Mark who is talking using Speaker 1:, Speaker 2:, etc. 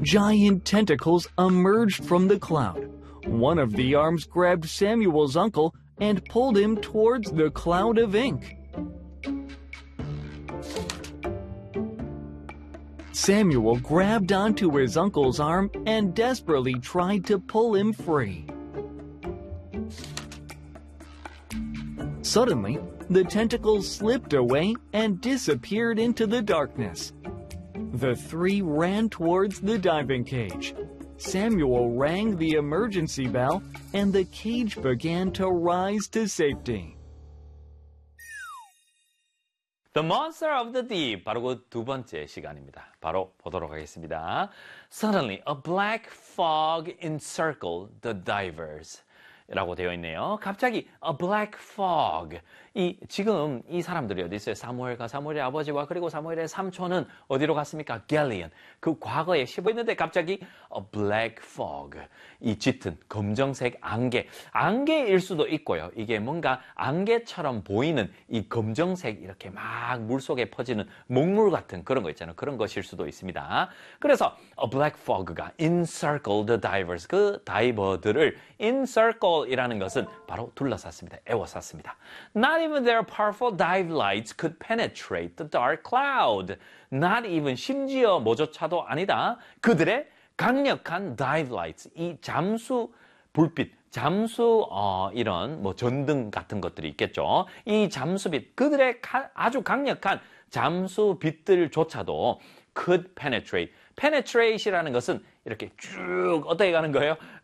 Speaker 1: Giant tentacles emerged from the cloud. One of the arms grabbed Samuel's uncle and pulled him towards the cloud of ink. Samuel grabbed onto his uncle's arm and desperately tried to pull him free. Suddenly, the tentacles slipped away and disappeared into the darkness. The three ran towards the diving cage. Samuel rang the emergency bell, and the cage began to rise to safety.
Speaker 2: The Monster of the Deep, 바로 그 두 번째 시간입니다. 바로 보도록 하겠습니다. Suddenly, a black fog encircled the divers. 라고 되어 있네요. 갑자기 a black fog. 지금 이 사람들이 어디 있어요? 사무엘의 아버지와 그리고 사무엘의 삼촌은 어디로 갔습니까? 갤리언. 그 과거에 쉬고 있는데 갑자기 a black fog. 이 짙은 검정색 안개일 수도 있고요. 이게 뭔가 안개처럼 보이는 이 검정색 이렇게 막 물속에 퍼지는 먹물 같은 그런 거 있잖아요. 그런 것일 수도 있습니다. 그래서 a black fog가 encircle the divers. 그 다이버들을 encircle 이라는 것은 바로 둘러쌌습니다. 에워쌌습니다. Not even their powerful dive lights could penetrate the dark cloud. Not even 심지어 뭐조차도 아니다. 그들의 강력한 dive lights, 이 잠수 불빛, 잠수 이런 뭐 전등 같은 것들이 있겠죠. 이 잠수빛, 그들의 아주 강력한 잠수빛들조차도 could penetrate. penetrate이라는 것은 이렇게 쭉 어떻게 가는 거예요?